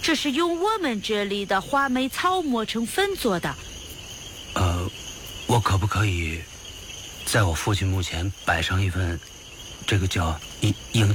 这是用我们这里的话梅草磨成粉做的。 我可不可以在我父亲墓前摆上一份这个叫迎